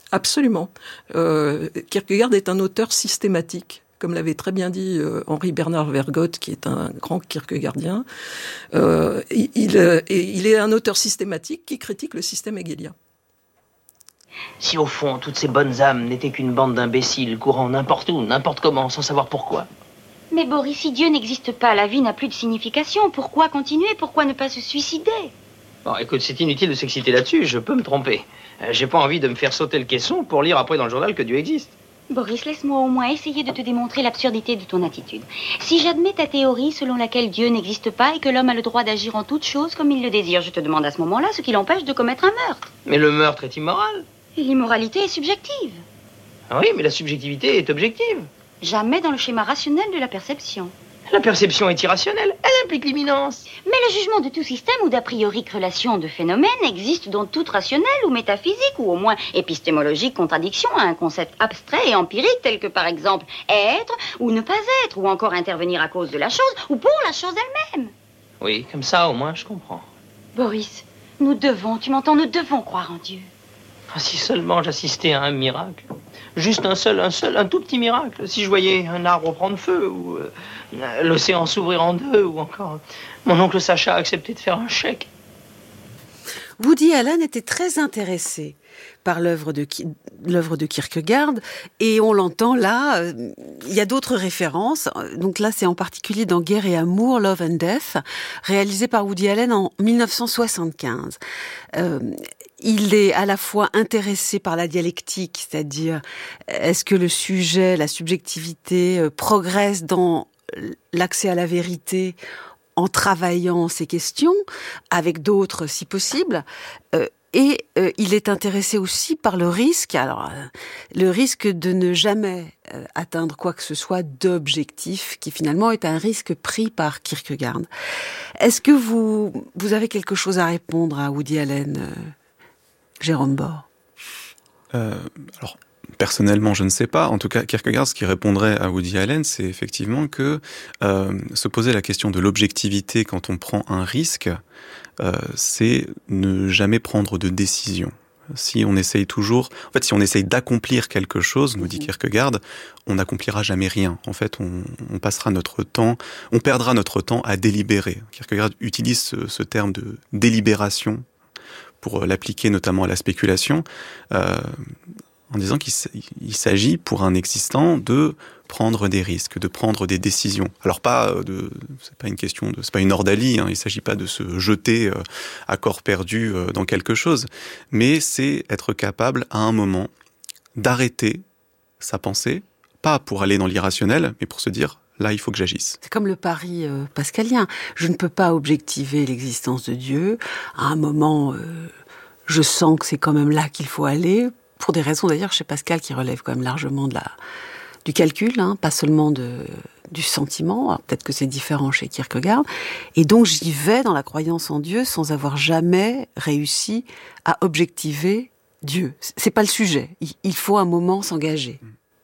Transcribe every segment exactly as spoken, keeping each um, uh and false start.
Absolument. Euh, Kierkegaard est un auteur systématique. Comme l'avait très bien dit euh, Henri Bernard Vergote, qui est un grand kierkegaardien, euh, il, il, il est un auteur systématique qui critique le système hegelien. Si au fond, toutes ces bonnes âmes n'étaient qu'une bande d'imbéciles courant n'importe où, n'importe comment, sans savoir pourquoi. Mais Boris, si Dieu n'existe pas, la vie n'a plus de signification. Pourquoi continuer? Pourquoi ne pas se suicider? Bon, écoute, c'est inutile de s'exciter là-dessus, je peux me tromper. Euh, j'ai pas envie de me faire sauter le caisson pour lire après dans le journal que Dieu existe. Boris, laisse-moi au moins essayer de te démontrer l'absurdité de ton attitude. Si j'admets ta théorie selon laquelle Dieu n'existe pas et que l'homme a le droit d'agir en toutes choses comme il le désire, je te demande à ce moment-là ce qui l'empêche de commettre un meurtre. Mais le meurtre est immoral. Et l'immoralité est subjective. Ah oui, mais la subjectivité est objective. Jamais dans le schéma rationnel de la perception. La perception est irrationnelle, elle implique l'imminence. Mais le jugement de tout système ou d'a priori relation de phénomènes existe dans toute rationnelle ou métaphysique ou au moins épistémologique contradiction à un concept abstrait et empirique tel que par exemple être ou ne pas être ou encore intervenir à cause de la chose ou pour la chose elle-même. Oui, comme ça au moins je comprends. Boris, nous devons, tu m'entends, nous devons croire en Dieu. Ah, si seulement j'assistais à un miracle. Juste un seul, un seul, un tout petit miracle. Si je voyais un arbre prendre feu, ou euh, l'océan s'ouvrir en deux, ou encore mon oncle Sacha accepter de faire un chèque. Woody Allen était très intéressé par l'œuvre de, l'œuvre de Kierkegaard, et on l'entend là, euh, il y a d'autres références, donc là c'est en particulier dans Guerre et Amour, Love and Death, réalisé par Woody Allen en dix-neuf cent soixante-quinze. Euh, Il est à la fois intéressé par la dialectique, c'est-à-dire est-ce que le sujet, la subjectivité euh, progresse dans l'accès à la vérité en travaillant ces questions, avec d'autres si possible, euh, et euh, il est intéressé aussi par le risque, alors euh, le risque de ne jamais euh, atteindre quoi que ce soit d'objectif, qui finalement est un risque pris par Kierkegaard. Est-ce que vous, vous avez quelque chose à répondre à Woody Allen, euh, Jérôme Bord? euh, Alors, personnellement, je ne sais pas. En tout cas, Kierkegaard, ce qui répondrait à Woody Allen, c'est effectivement que euh, se poser la question de l'objectivité quand on prend un risque, euh, c'est ne jamais prendre de décision. Si on essaye toujours, en fait, si on essaye d'accomplir quelque chose, nous dit Kierkegaard, on n'accomplira jamais rien. En fait, on, on passera notre temps, on perdra notre temps à délibérer. Kierkegaard utilise ce, ce terme de délibération pour l'appliquer notamment à la spéculation, euh, en disant qu'il il s'agit pour un existant de prendre des risques, de prendre des décisions. Alors pas de, c'est pas une question de, c'est pas une ordalie, hein, il s'agit pas de se jeter euh, à corps perdu euh, dans quelque chose, mais c'est être capable à un moment d'arrêter sa pensée, pas pour aller dans l'irrationnel, mais pour se dire là, il faut que j'agisse. C'est comme le pari euh, pascalien. Je ne peux pas objectiver l'existence de Dieu. À un moment, euh, je sens que c'est quand même là qu'il faut aller, pour des raisons d'ailleurs chez Pascal qui relèvent quand même largement de la, du calcul, hein, pas seulement de, du sentiment. Alors, peut-être que c'est différent chez Kierkegaard. Et donc j'y vais dans la croyance en Dieu sans avoir jamais réussi à objectiver Dieu. C'est pas le sujet. Il, il faut un moment s'engager.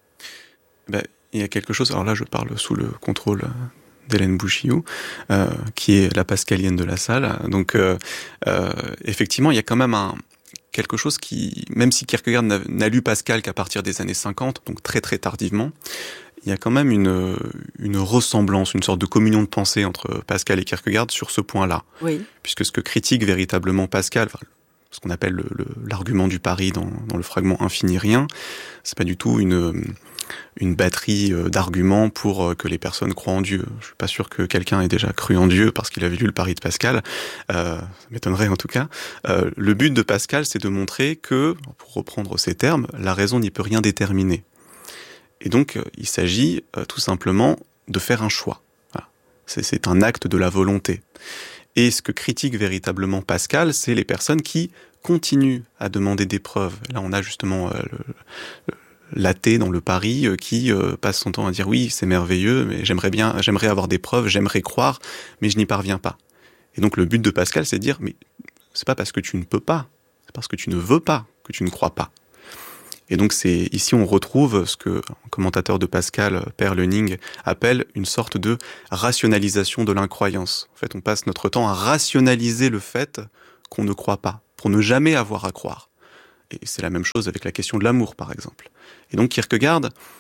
Ben, il y a quelque chose, alors là je parle sous le contrôle d'Hélène Bouchiou, euh, qui est la pascalienne de la salle. Donc euh, euh, effectivement, il y a quand même un, quelque chose qui, même si Kierkegaard n'a, n'a lu Pascal qu'à partir des années cinquante, donc très très tardivement, il y a quand même une, une ressemblance, une sorte de communion de pensée entre Pascal et Kierkegaard sur ce point-là. Oui. Puisque ce que critique véritablement Pascal, enfin, ce qu'on appelle le, le, l'argument du pari dans, dans le fragment Infini-Rien, c'est pas du tout une... une batterie d'arguments pour que les personnes croient en Dieu. Je suis pas sûr que quelqu'un ait déjà cru en Dieu parce qu'il avait lu le pari de Pascal. Euh, ça m'étonnerait en tout cas. Euh, le but de Pascal, c'est de montrer que, pour reprendre ces termes, la raison n'y peut rien déterminer. Et donc, il s'agit euh, tout simplement de faire un choix. Voilà. C'est, c'est un acte de la volonté. Et ce que critique véritablement Pascal, c'est les personnes qui continuent à demander des preuves. Là, on a justement euh, le, le l'athée dans le pari euh, qui euh, passe son temps à dire oui, c'est merveilleux, mais j'aimerais bien, j'aimerais avoir des preuves, j'aimerais croire, mais je n'y parviens pas. Et donc le but de Pascal, c'est de dire mais c'est pas parce que tu ne peux pas, c'est parce que tu ne veux pas que tu ne crois pas. Et donc c'est ici on retrouve ce que un commentateur de Pascal, Per Leuning, appelle une sorte de rationalisation de l'incroyance. En fait, on passe notre temps à rationaliser le fait qu'on ne croit pas, pour ne jamais avoir à croire. Et c'est la même chose avec la question de l'amour, par exemple. Et donc Kierkegaard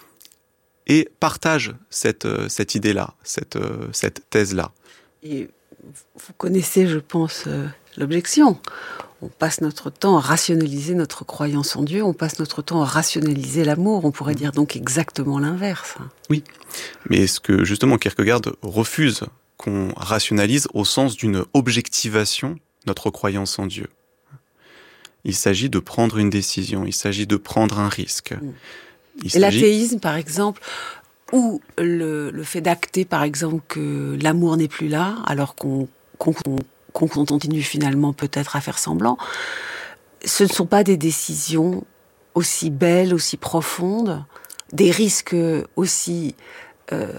et partage cette, cette idée-là, cette, cette thèse-là. Et vous connaissez, je pense, euh, l'objection. On passe notre temps à rationaliser notre croyance en Dieu, on passe notre temps à rationaliser l'amour. On pourrait dire donc exactement l'inverse. Oui, mais ce que justement Kierkegaard refuse qu'on rationalise au sens d'une objectivation notre croyance en Dieu. Il s'agit de prendre une décision, il s'agit de prendre un risque. Il Et s'agit... l'athéisme, par exemple, ou le, le fait d'acter, par exemple, que l'amour n'est plus là, alors qu'on, qu'on, qu'on continue finalement peut-être à faire semblant, ce ne sont pas des décisions aussi belles, aussi profondes, des risques aussi euh,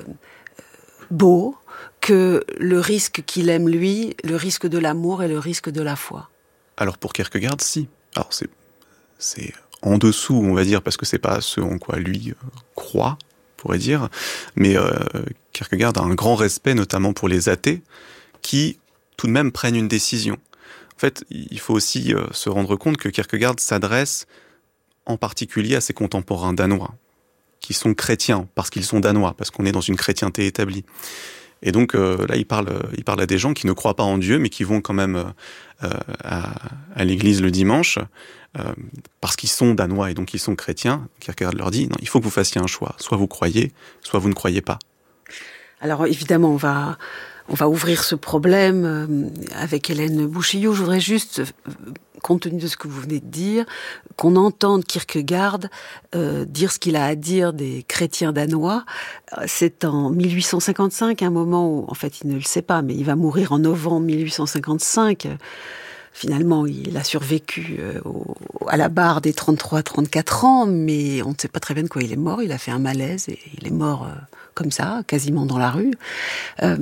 beaux que le risque qu'il aime lui, le risque de l'amour et le risque de la foi. Alors pour Kierkegaard, si. Alors c'est, c'est en dessous, on va dire, parce que c'est pas ce en quoi lui euh, croit, on pourrait dire. Mais euh, Kierkegaard a un grand respect, notamment pour les athées, qui tout de même prennent une décision. En fait, il faut aussi euh, se rendre compte que Kierkegaard s'adresse en particulier à ses contemporains danois, qui sont chrétiens, parce qu'ils sont danois, parce qu'on est dans une chrétienté établie. Et donc euh, là, il parle, il parle à des gens qui ne croient pas en Dieu, mais qui vont quand même euh, à, à l'église le dimanche, euh, parce qu'ils sont danois et donc ils sont chrétiens. Kierkegaard leur dit, non, il faut que vous fassiez un choix. Soit vous croyez, soit vous ne croyez pas. Alors évidemment, on va, on va ouvrir ce problème euh, avec Hélène Bouchillou. Je voudrais juste, euh, compte tenu de ce que vous venez de dire, qu'on entende Kierkegaard euh, dire ce qu'il a à dire des chrétiens danois. C'est en mille huit cent cinquante-cinq, un moment où, en fait, il ne le sait pas, mais il va mourir en novembre mille huit cent cinquante-cinq. Finalement, il a survécu euh, au, à la barre des trente-trois trente-quatre ans, mais on ne sait pas très bien de quoi il est mort. Il a fait un malaise et il est mort euh, comme ça, quasiment dans la rue. Euh,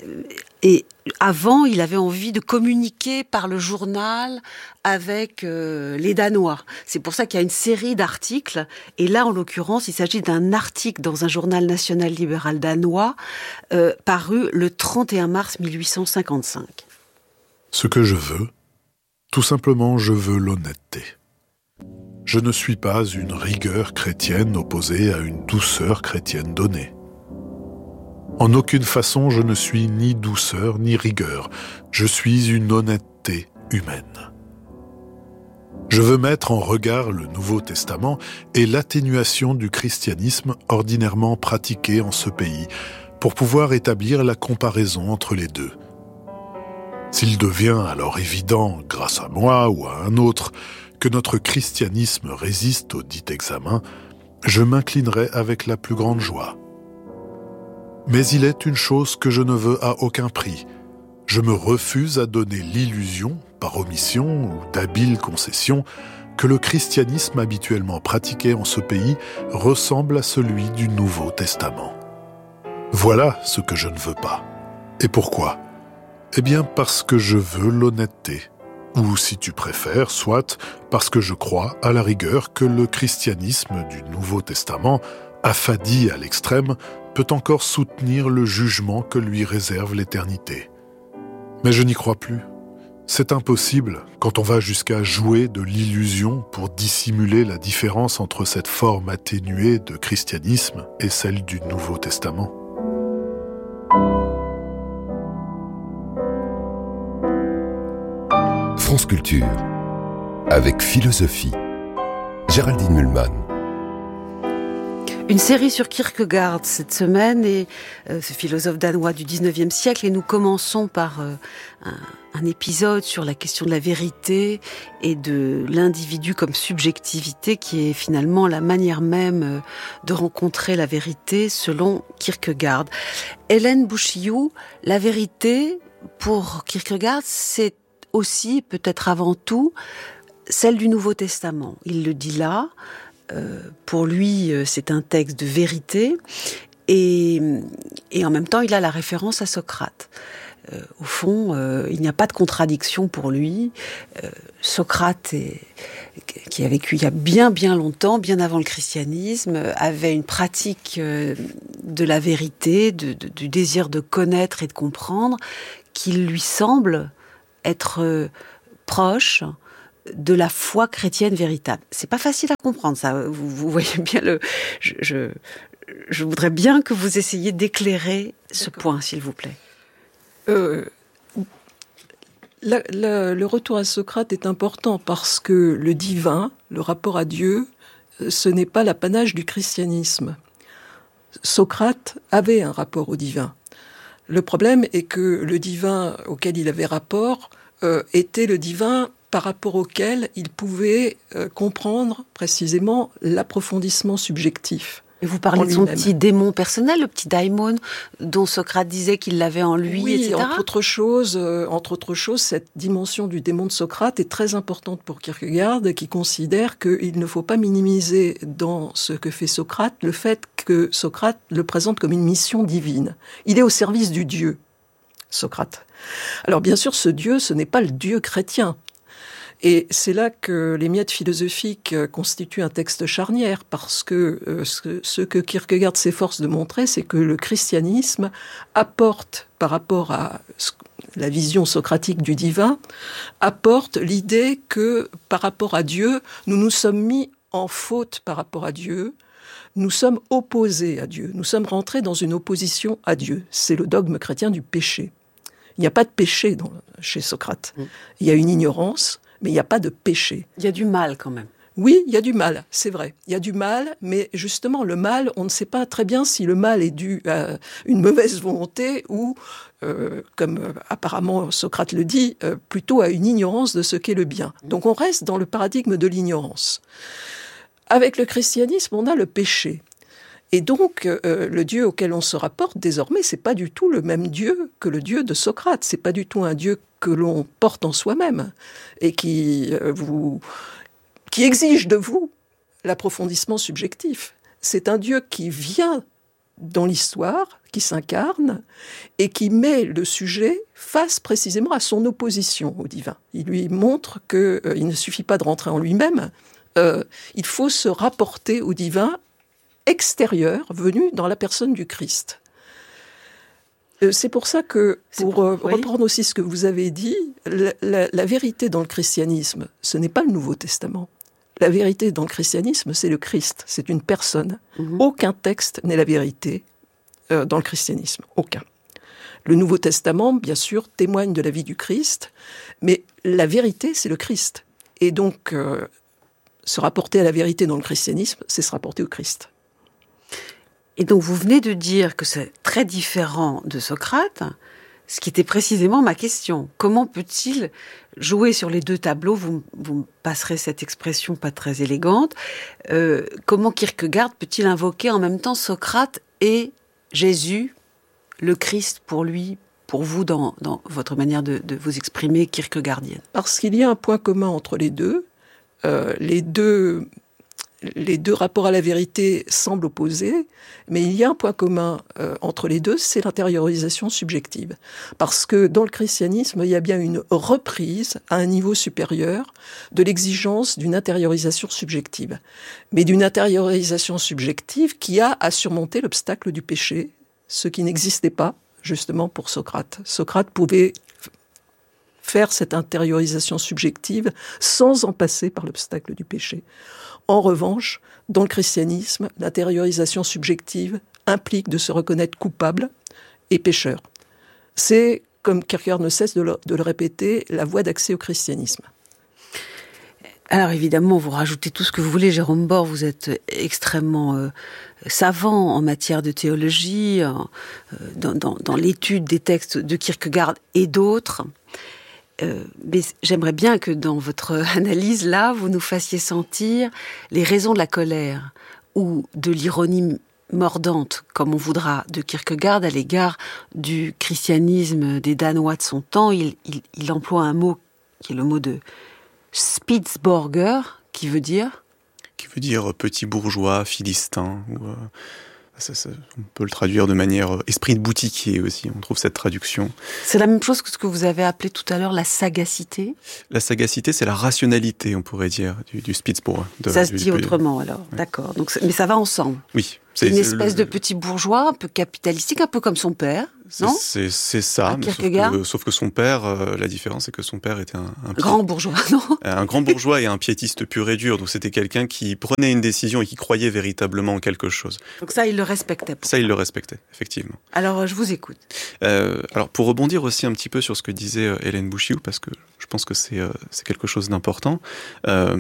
et avant, il avait envie de communiquer par le journal avec euh, les Danois. C'est pour ça qu'il y a une série d'articles. Et là, en l'occurrence, il s'agit d'un article dans un journal national libéral danois, euh, paru le trente et un mars mille huit cent cinquante-cinq. Ce que je veux, tout simplement, je veux l'honnêteté. Je ne suis pas une rigueur chrétienne opposée à une douceur chrétienne donnée. En aucune façon, je ne suis ni douceur ni rigueur. Je suis une honnêteté humaine. Je veux mettre en regard le Nouveau Testament et l'atténuation du christianisme ordinairement pratiqué en ce pays pour pouvoir établir la comparaison entre les deux. S'il devient alors évident, grâce à moi ou à un autre, que notre christianisme résiste au dit examen, je m'inclinerai avec la plus grande joie. Mais il est une chose que je ne veux à aucun prix. Je me refuse à donner l'illusion, par omission ou d'habiles concessions, que le christianisme habituellement pratiqué en ce pays ressemble à celui du Nouveau Testament. Voilà ce que je ne veux pas. Et pourquoi ? Eh bien parce que je veux l'honnêteté. Ou si tu préfères, soit parce que je crois, à la rigueur, que le christianisme du Nouveau Testament, affadi à l'extrême, peut encore soutenir le jugement que lui réserve l'éternité. Mais je n'y crois plus. C'est impossible quand on va jusqu'à jouer de l'illusion pour dissimuler la différence entre cette forme atténuée de christianisme et celle du Nouveau Testament. France Culture, avec philosophie. Géraldine Mühlmann. Une série sur Kierkegaard cette semaine, et euh, ce philosophe danois du dix-neuvième siècle, et nous commençons par euh, un, un épisode sur la question de la vérité et de l'individu comme subjectivité, qui est finalement la manière même euh, de rencontrer la vérité selon Kierkegaard. Hélène Bouchillou, la vérité pour Kierkegaard, c'est aussi, peut-être avant tout, celle du Nouveau Testament. Il le dit là. Euh, pour lui, c'est un texte de vérité, et, et en même temps, il a la référence à Socrate. Euh, au fond, euh, il n'y a pas de contradiction pour lui. Euh, Socrate, est, qui a vécu il y a bien bien longtemps, bien avant le christianisme, avait une pratique euh, de la vérité, de, de, du désir de connaître et de comprendre, qui lui semble être euh, proche de la foi chrétienne véritable. C'est pas facile à comprendre, ça. Vous, vous voyez bien le... Je, je, je voudrais bien que vous essayiez d'éclairer ce D'accord. point, s'il vous plaît. Euh, la, la, le retour à Socrate est important parce que le divin, le rapport à Dieu, ce n'est pas l'apanage du christianisme. Socrate avait un rapport au divin. Le problème est que le divin auquel il avait rapport euh, était le divin par rapport auquel il pouvait euh, comprendre précisément l'approfondissement subjectif. Et vous parlez de son petit démon personnel, le petit daimon, dont Socrate disait qu'il l'avait en lui, oui, et cetera. Entre autres choses, euh, entre autres choses, cette dimension du démon de Socrate est très importante pour Kierkegaard, qui considère qu'il ne faut pas minimiser dans ce que fait Socrate le fait que Socrate le présente comme une mission divine. Il est au service du Dieu, Socrate. Alors bien sûr, ce Dieu, ce n'est pas le Dieu chrétien. Et c'est là que les miettes philosophiques constituent un texte charnière, parce que euh, ce, ce que Kierkegaard s'efforce de montrer, c'est que le christianisme apporte, par rapport à la vision socratique du divin, apporte l'idée que, par rapport à Dieu, nous nous sommes mis en faute par rapport à Dieu, nous sommes opposés à Dieu, nous sommes rentrés dans une opposition à Dieu. C'est le dogme chrétien du péché. Il n'y a pas de péché dans, chez Socrate. Il y a une ignorance, mais il n'y a pas de péché. Il y a du mal quand même. Oui, il y a du mal, c'est vrai. Il y a du mal, mais justement, le mal, on ne sait pas très bien si le mal est dû à une mauvaise volonté ou, euh, comme euh, apparemment Socrate le dit, euh, plutôt à une ignorance de ce qu'est le bien. Donc on reste dans le paradigme de l'ignorance. Avec le christianisme, on a le péché. Et donc, euh, le Dieu auquel on se rapporte, désormais, c'est pas du tout le même Dieu que le Dieu de Socrate. C'est pas du tout un Dieu que l'on porte en soi-même et qui euh, vous, qui exige de vous l'approfondissement subjectif. C'est un Dieu qui vient dans l'histoire, qui s'incarne et qui met le sujet face précisément à son opposition au divin. Il lui montre qu'il euh, ne suffit pas de rentrer en lui-même, euh, il faut se rapporter au divin extérieur venu dans la personne du Christ. Euh, c'est pour ça que, pour euh, oui. reprendre aussi ce que vous avez dit, la, la, la vérité dans le christianisme, ce n'est pas le Nouveau Testament. La vérité dans le christianisme, c'est le Christ, c'est une personne. Mm-hmm. Aucun texte n'est la vérité euh, dans le christianisme, aucun. Le Nouveau Testament, bien sûr, témoigne de la vie du Christ, mais la vérité, c'est le Christ. Et donc, euh, se rapporter à la vérité dans le christianisme, c'est se rapporter au Christ. Et donc, vous venez de dire que c'est très différent de Socrate, ce qui était précisément ma question. Comment peut-il jouer sur les deux tableaux ? Vous, vous me passerez cette expression pas très élégante. Euh, comment Kierkegaard peut-il invoquer en même temps Socrate et Jésus, le Christ pour lui, pour vous, dans, dans votre manière de, de vous exprimer kierkegaardienne ? Parce qu'il y a un point commun entre les deux. Euh, les deux... Les deux rapports à la vérité semblent opposés, mais il y a un point commun euh, entre les deux, c'est l'intériorisation subjective. Parce que dans le christianisme, il y a bien une reprise à un niveau supérieur de l'exigence d'une intériorisation subjective. Mais d'une intériorisation subjective qui a à surmonter l'obstacle du péché, ce qui n'existait pas justement pour Socrate. Socrate pouvait faire cette intériorisation subjective sans en passer par l'obstacle du péché. En revanche, dans le christianisme, l'intériorisation subjective implique de se reconnaître coupable et pécheur. C'est, comme Kierkegaard ne cesse de le, de le répéter, la voie d'accès au christianisme. Alors évidemment, vous rajoutez tout ce que vous voulez, Jérôme Bor, vous êtes extrêmement euh, savant en matière de théologie, euh, dans, dans, dans l'étude des textes de Kierkegaard et d'autres. Euh, mais j'aimerais bien que dans votre analyse, là, vous nous fassiez sentir les raisons de la colère ou de l'ironie mordante, comme on voudra, de Kierkegaard à l'égard du christianisme des Danois de son temps. Il, il, il emploie un mot qui est le mot de Spitzborger, qui veut dire Qui veut dire petit bourgeois, philistin, ou... Euh... Ça, ça, on peut le traduire de manière esprit de boutiquier aussi, on trouve cette traduction. C'est la même chose que ce que vous avez appelé tout à l'heure la sagacité. La sagacité, c'est la rationalité, on pourrait dire, du, du Spitzboer. De, ça se du, dit du, autrement alors, ouais. D'accord. Donc, mais ça va ensemble. Oui. C'est une espèce le, de petit bourgeois, un peu capitalistique, un peu comme son père. non ? C'est, c'est ça, À mais sauf, Kierkegaard que, sauf que son père, euh, la différence, c'est que son père était un, un, pied- Grand bourgeois, non ? un grand bourgeois et un piétiste pur et dur. Donc c'était quelqu'un qui prenait une décision et qui croyait véritablement en quelque chose. Donc ça, il le respectait. Pour Ça, il le respectait, effectivement. Alors, euh, je vous écoute. Euh, alors, pour rebondir aussi un petit peu sur ce que disait euh, Hélène Bouchiou, parce que je pense que c'est, euh, c'est quelque chose d'important, euh,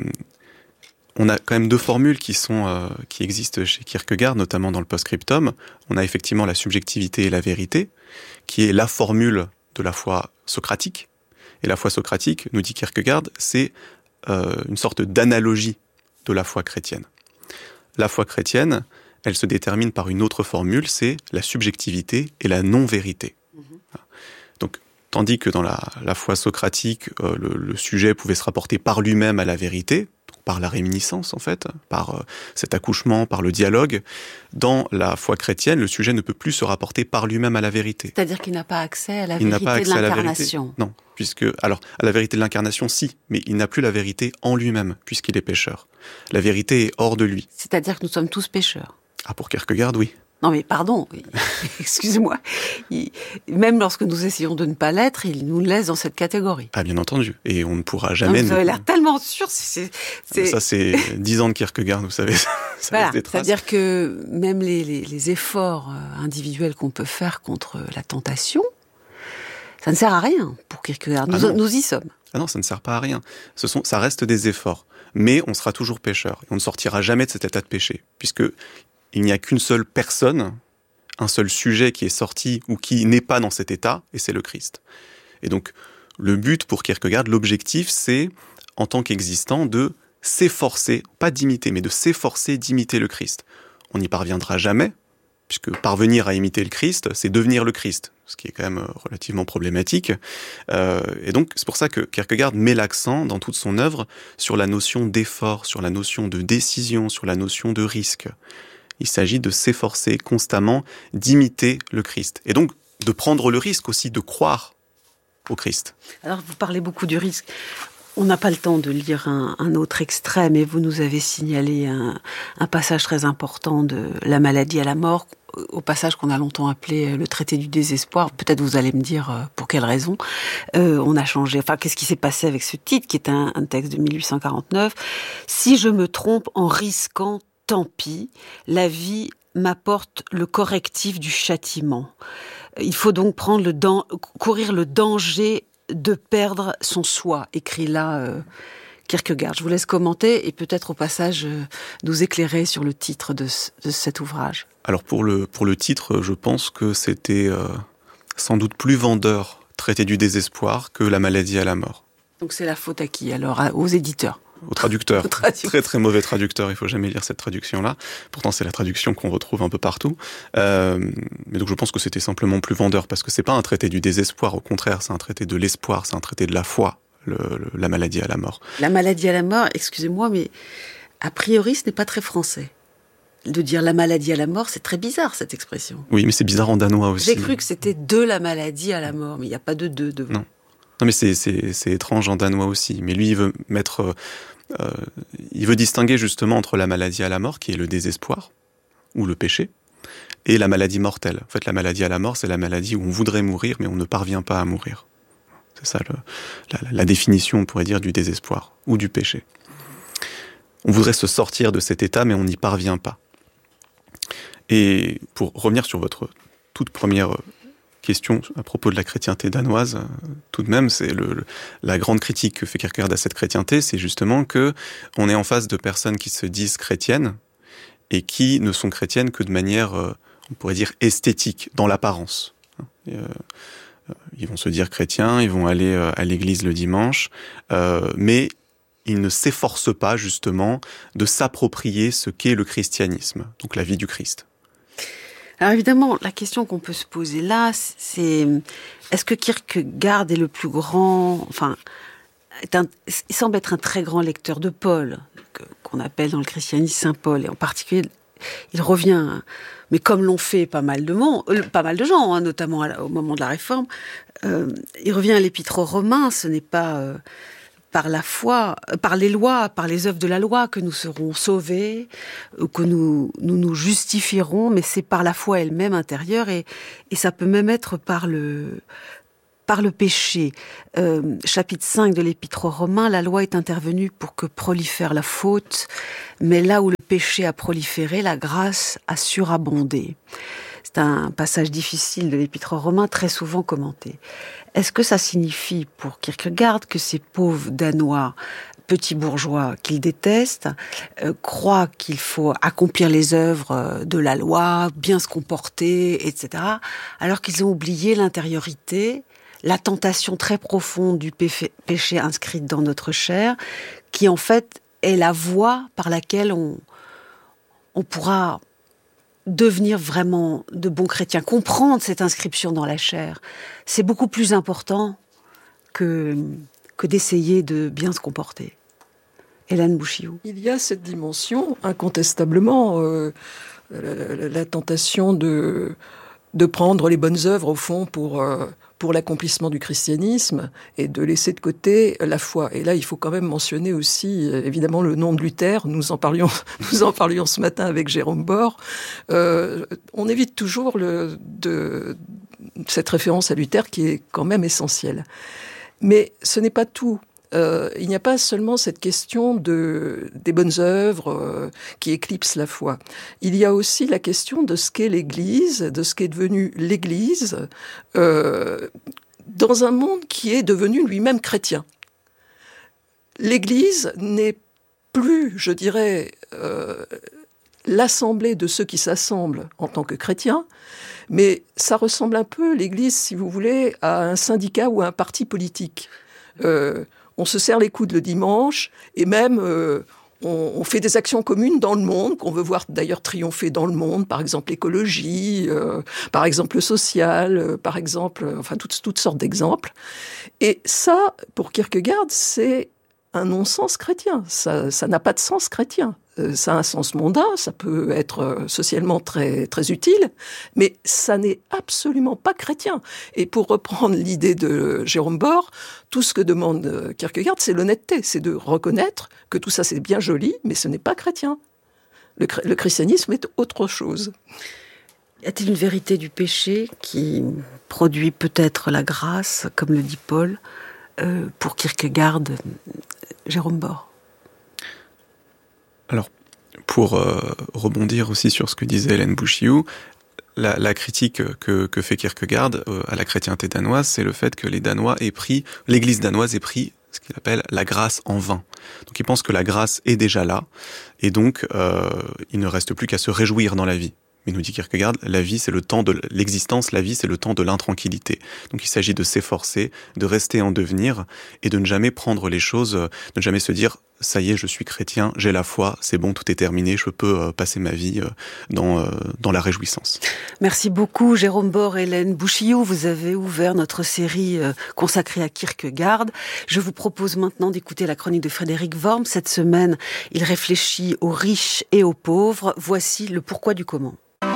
on a quand même deux formules qui sont euh, qui existent chez Kierkegaard, notamment dans le post-scriptum. On a effectivement la subjectivité et la vérité, qui est la formule de la foi socratique. Et la foi socratique, nous dit Kierkegaard, c'est euh, une sorte d'analogie de la foi chrétienne. La foi chrétienne, elle se détermine par une autre formule, c'est la subjectivité et la non-vérité. Mmh. Donc, tandis que dans la, la foi socratique, euh, le, le sujet pouvait se rapporter par lui-même à la vérité, par la réminiscence en fait, par euh, cet accouchement, par le dialogue. Dans la foi chrétienne, le sujet ne peut plus se rapporter par lui-même à la vérité. C'est-à-dire qu'il n'a pas accès à la il vérité n'a pas accès de à la l'incarnation. vérité. Non, puisque alors à la vérité de l'incarnation, si, mais il n'a plus la vérité en lui-même, puisqu'il est pécheur. La vérité est hors de lui. C'est-à-dire que nous sommes tous pécheurs. Ah, pour Kierkegaard, oui. Non mais pardon, excusez-moi. Il, même lorsque nous essayons de ne pas l'être, il nous laisse dans cette catégorie. Ah, bien entendu. Et on ne pourra jamais... Non, vous avez nous... l'air tellement sûr. C'est, c'est... Ça, c'est dix ans de Kierkegaard, vous savez. Ça voilà, laisse des traces. c'est-à-dire que même les, les, les efforts individuels qu'on peut faire contre la tentation, ça ne sert à rien pour Kierkegaard. Nous, ah nous y sommes. Ah non, ça ne sert pas à rien. Ce sont, ça reste des efforts. Mais on sera toujours pécheur. Et on ne sortira jamais de cet état de péché. Puisque il n'y a qu'une seule personne, un seul sujet qui est sorti ou qui n'est pas dans cet état, et c'est le Christ. Et donc, le but pour Kierkegaard, l'objectif, c'est, en tant qu'existant, de s'efforcer, pas d'imiter, mais de s'efforcer d'imiter le Christ. On n'y parviendra jamais, puisque parvenir à imiter le Christ, c'est devenir le Christ, ce qui est quand même relativement problématique. Euh, et donc, c'est pour ça que Kierkegaard met l'accent, dans toute son œuvre, sur la notion d'effort, sur la notion de décision, sur la notion de risque. Il s'agit de s'efforcer constamment d'imiter le Christ. Et donc, de prendre le risque aussi de croire au Christ. Alors, vous parlez beaucoup du risque. On n'a pas le temps de lire un, un autre extrait, mais vous nous avez signalé un, un passage très important de La maladie à la mort, au passage qu'on a longtemps appelé le traité du désespoir. Peut-être vous allez me dire pour quelle raison. Euh, on a changé. Enfin, qu'est-ce qui s'est passé avec ce titre, qui est un, un texte de mille huit cent quarante-neuf. Si je me trompe en risquant, tant pis, la vie m'apporte le correctif du châtiment. Il faut donc prendre le dan- courir le danger de perdre son soi, écrit là euh, Kierkegaard. Je vous laisse commenter et peut-être au passage euh, nous éclairer sur le titre de, ce, de cet ouvrage. Alors pour le, pour le titre, je pense que c'était euh, sans doute plus vendeur, Traité du désespoir, que La maladie à la mort. Donc c'est la faute à qui alors ? à, Aux éditeurs ? Au traducteur. Au traducteur. Très très mauvais traducteur, il faut jamais lire cette traduction-là. Pourtant c'est la traduction qu'on retrouve un peu partout. Euh, mais donc je pense que c'était simplement plus vendeur, parce que c'est pas un traité du désespoir, au contraire, c'est un traité de l'espoir, c'est un traité de la foi, le, le, la maladie à la mort. La maladie à la mort, excusez-moi, mais a priori ce n'est pas très français. De dire la maladie à la mort, c'est très bizarre cette expression. Oui, mais c'est bizarre en danois aussi. J'ai cru que c'était de la maladie à la mort, mais il n'y a pas de de devant. Non. Non, mais c'est, c'est, c'est étrange en danois aussi. Mais lui, il veut mettre, euh, il veut distinguer justement entre la maladie à la mort, qui est le désespoir, ou le péché, et la maladie mortelle. En fait, la maladie à la mort, c'est la maladie où on voudrait mourir, mais on ne parvient pas à mourir. C'est ça le, la, la définition, on pourrait dire, du désespoir, ou du péché. On voudrait se sortir de cet état, mais on n'y parvient pas. Et pour revenir sur votre toute première question à propos de la chrétienté danoise, tout de même, c'est le, le, la grande critique que fait Kierkegaard à cette chrétienté, c'est justement que on est en face de personnes qui se disent chrétiennes et qui ne sont chrétiennes que de manière, euh, on pourrait dire, esthétique, dans l'apparence. Et, euh, ils vont se dire chrétiens, ils vont aller euh, à l'église le dimanche, euh, mais ils ne s'efforcent pas justement de s'approprier ce qu'est le christianisme, donc la vie du Christ. Alors évidemment, la question qu'on peut se poser là, c'est est-ce que Kierkegaard est le plus grand, enfin, est un, il semble être un très grand lecteur de Paul, que, qu'on appelle dans le christianisme Saint Paul, et en particulier, il revient, mais comme l'ont fait pas mal de monde, euh, pas mal de gens, hein, notamment à, au moment de la Réforme, euh, il revient à l'Épître aux Romains. Ce n'est pas euh, par la foi, par les lois, par les œuvres de la loi que nous serons sauvés, que nous nous, nous justifierons, mais c'est par la foi elle-même intérieure, et, et ça peut même être par le, par le péché. Euh, chapitre cinq de l'Épître aux Romains, la loi est intervenue pour que prolifère la faute, mais là où le péché a proliféré, la grâce a surabondé. C'est un passage difficile de l'Épître aux Romains, très souvent commenté. Est-ce que ça signifie pour Kierkegaard que ces pauvres Danois, petits bourgeois qu'il déteste, euh, croient qu'il faut accomplir les œuvres de la loi, bien se comporter, et cetera, alors qu'ils ont oublié l'intériorité, la tentation très profonde du péché, péché inscrite dans notre chair, qui en fait est la voie par laquelle on, on pourra devenir vraiment de bons chrétiens, comprendre cette inscription dans la chair, c'est beaucoup plus important que, que d'essayer de bien se comporter. Hélène Bouchiou. Il y a cette dimension, incontestablement, euh, la, la, la tentation de, de prendre les bonnes œuvres, au fond, pour... Euh, pour l'accomplissement du christianisme, et de laisser de côté la foi. Et là, il faut quand même mentionner aussi, évidemment, le nom de Luther. Nous en parlions, nous en parlions ce matin avec Jérôme Bor. Euh, on évite toujours le, de, cette référence à Luther qui est quand même essentielle. Mais ce n'est pas tout. Euh, il n'y a pas seulement cette question de, des bonnes œuvres euh, qui éclipsent la foi. Il y a aussi la question de ce qu'est l'Église, de ce qu'est devenu l'Église, euh, dans un monde qui est devenu lui-même chrétien. L'Église n'est plus, je dirais, euh, l'assemblée de ceux qui s'assemblent en tant que chrétiens, mais ça ressemble un peu, l'Église, si vous voulez, à un syndicat ou à un parti politique. Euh, On se serre les coudes le dimanche, et même euh, on, on fait des actions communes dans le monde, qu'on veut voir d'ailleurs triompher dans le monde, par exemple l'écologie, euh, par exemple le social, euh, par exemple, euh, enfin toutes, toutes sortes d'exemples. Et ça, pour Kierkegaard, c'est un non-sens chrétien. Ça, ça n'a pas de sens chrétien. Euh, ça a un sens mondain, ça peut être euh, socialement très, très utile, mais ça n'est absolument pas chrétien. Et pour reprendre l'idée de Jérôme Bor, tout ce que demande Kierkegaard, c'est l'honnêteté, c'est de reconnaître que tout ça c'est bien joli, mais ce n'est pas chrétien. Le, le christianisme est autre chose. Y a-t-il une vérité du péché qui produit peut-être la grâce, comme le dit Paul, euh, pour Kierkegaard, Jérôme Bor? Alors, pour euh, rebondir aussi sur ce que disait Hélène Bouchiou, la, la critique que, que fait Kierkegaard euh, à la chrétienté danoise, c'est le fait que les Danois aient pris, l'Église danoise ait pris ce qu'il appelle la grâce en vain. Donc il pense que la grâce est déjà là, et donc euh, il ne reste plus qu'à se réjouir dans la vie. Mais nous dit Kierkegaard, la vie c'est le temps de l'existence, la vie c'est le temps de l'intranquillité. Donc il s'agit de s'efforcer, de rester en devenir, et de ne jamais prendre les choses, de ne jamais se dire ça y est, je suis chrétien, j'ai la foi, c'est bon, tout est terminé, je peux euh, passer ma vie euh, dans, euh, dans la réjouissance. Merci beaucoup Jérôme Bor et Hélène Bouchiou. Vous avez ouvert notre série euh, consacrée à Kierkegaard. Je vous propose maintenant d'écouter la chronique de Frédéric Worm. Cette semaine, il réfléchit aux riches et aux pauvres. Voici le pourquoi du comment.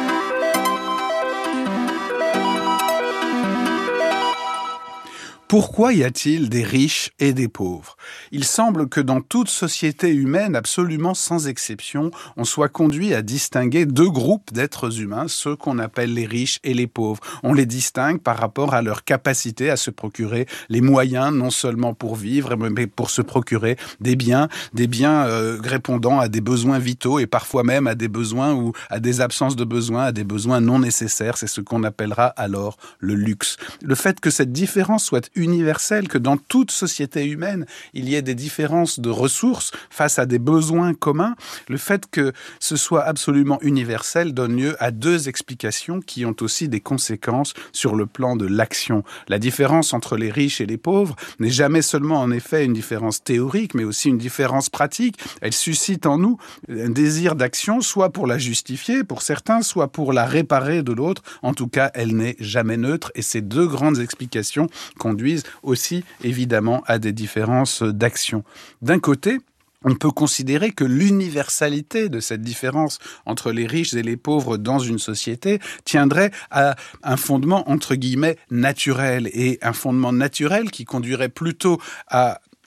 Pourquoi y a-t-il des riches et des pauvres ? Il semble que dans toute société humaine, absolument sans exception, on soit conduit à distinguer deux groupes d'êtres humains, ceux qu'on appelle les riches et les pauvres. On les distingue par rapport à leur capacité à se procurer les moyens, non seulement pour vivre, mais pour se procurer des biens, des biens euh, répondant à des besoins vitaux et parfois même à des besoins ou à des absences de besoins, à des besoins non nécessaires. C'est ce qu'on appellera alors le luxe. Le fait que cette différence soit universelle, que dans toute société humaine, il y ait des différences de ressources face à des besoins communs, le fait que ce soit absolument universel donne lieu à deux explications qui ont aussi des conséquences sur le plan de l'action. La différence entre les riches et les pauvres n'est jamais seulement en effet une différence théorique, mais aussi une différence pratique. Elle suscite en nous un désir d'action, soit pour la justifier pour certains, soit pour la réparer de l'autre. En tout cas, elle n'est jamais neutre, et ces deux grandes explications conduisent aussi évidemment à des différences d'action. D'un côté, on peut considérer que l'universalité de cette différence entre les riches et les pauvres dans une société tiendrait à un fondement entre guillemets naturel, et un fondement naturel qui conduirait plutôt à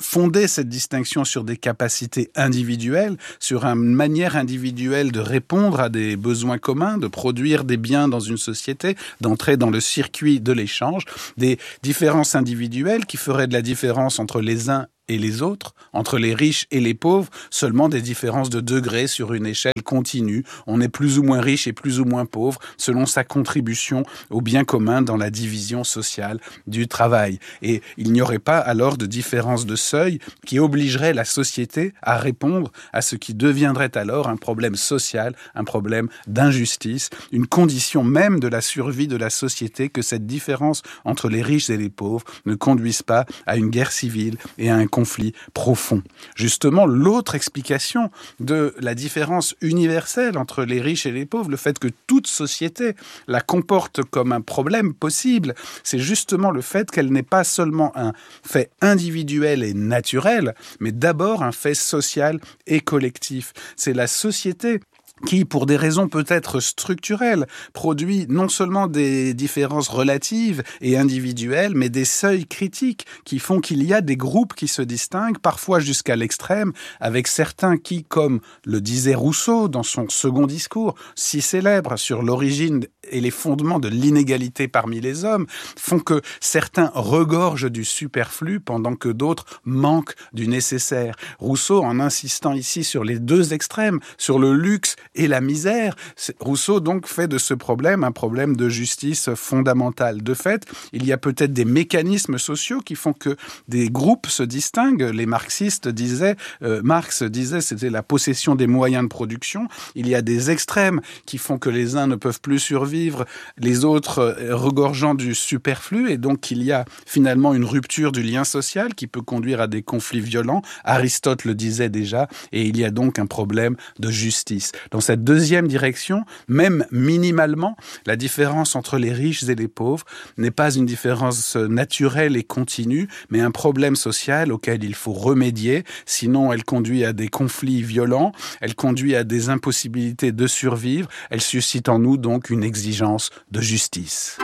fonder cette distinction sur des capacités individuelles, sur une manière individuelle de répondre à des besoins communs, de produire des biens dans une société, d'entrer dans le circuit de l'échange, des différences individuelles qui feraient de la différence entre les uns et les autres, entre les riches et les pauvres, seulement des différences de degrés sur une échelle continue. On est plus ou moins riche et plus ou moins pauvre selon sa contribution au bien commun dans la division sociale du travail. Et il n'y aurait pas alors de différence de seuil qui obligerait la société à répondre à ce qui deviendrait alors un problème social, un problème d'injustice, une condition même de la survie de la société que cette différence entre les riches et les pauvres ne conduise pas à une guerre civile et à un conflit profond. Justement, l'autre explication de la différence universelle entre les riches et les pauvres, le fait que toute société la comporte comme un problème possible, c'est justement le fait qu'elle n'est pas seulement un fait individuel et naturel, mais d'abord un fait social et collectif. C'est la société qui, pour des raisons peut-être structurelles, produit non seulement des différences relatives et individuelles, mais des seuils critiques qui font qu'il y a des groupes qui se distinguent, parfois jusqu'à l'extrême, avec certains qui, comme le disait Rousseau dans son second discours, si célèbre sur l'origine et les fondements de l'inégalité parmi les hommes, font que certains regorgent du superflu pendant que d'autres manquent du nécessaire. Rousseau, en insistant ici sur les deux extrêmes, sur le luxe et la misère, Rousseau donc fait de ce problème un problème de justice fondamentale. De fait, il y a peut-être des mécanismes sociaux qui font que des groupes se distinguent. Les marxistes disaient, euh, Marx disait, c'était la possession des moyens de production. Il y a des extrêmes qui font que les uns ne peuvent plus survivre, les autres euh, regorgeant du superflu, et donc il y a finalement une rupture du lien social qui peut conduire à des conflits violents. Aristote le disait déjà, et il y a donc un problème de justice. Dans cette deuxième direction, même minimalement, la différence entre les riches et les pauvres n'est pas une différence naturelle et continue, mais un problème social auquel il faut remédier, sinon elle conduit à des conflits violents, elle conduit à des impossibilités de survivre, elle suscite en nous donc une exigence de justice.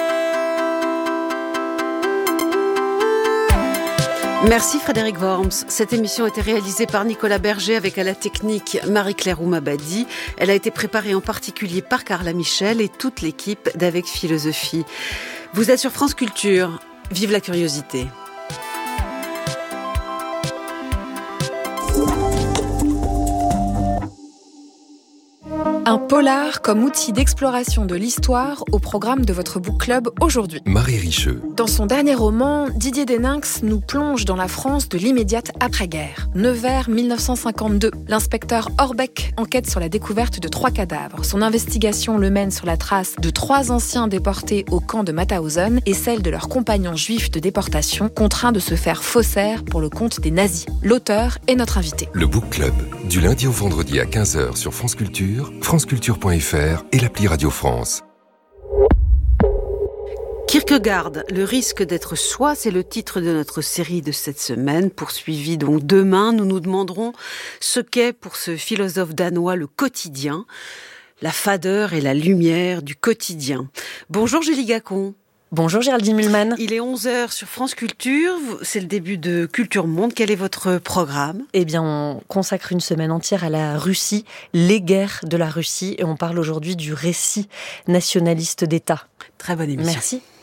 Merci Frédéric Worms. Cette émission a été réalisée par Nicolas Berger avec à la technique Marie-Claire Oumabadi. Elle a été préparée en particulier par Carla Michel et toute l'équipe d'Avec Philosophie. Vous êtes sur France Culture. Vive la curiosité. Un polar comme outil d'exploration de l'histoire au programme de votre book club aujourd'hui. Marie Richeux. Dans son dernier roman, Didier Deninx nous plonge dans la France de l'immédiate après-guerre. Nevers mille neuf cent cinquante-deux. L'inspecteur Orbeck enquête sur la découverte de trois cadavres. Son investigation le mène sur la trace de trois anciens déportés au camp de Mauthausen et celle de leurs compagnons juifs de déportation contraints de se faire faussaires pour le compte des nazis. L'auteur est notre invité. Le book club, du lundi au vendredi à quinze heures sur France Culture, franceculture point f r et l'appli Radio France. Kierkegaard, le risque d'être soi, c'est le titre de notre série de cette semaine, poursuivi donc demain. Nous nous demanderons ce qu'est pour ce philosophe danois le quotidien, la fadeur et la lumière du quotidien. Bonjour Julie Gacon. Bonjour Géraldine Mühlmann. Il est onze heures sur France Culture, c'est le début de Culture Monde. Quel est votre programme ? Eh bien, on consacre une semaine entière à la Russie, les guerres de la Russie, et on parle aujourd'hui du récit nationaliste d'État. Très bonne émission. Merci.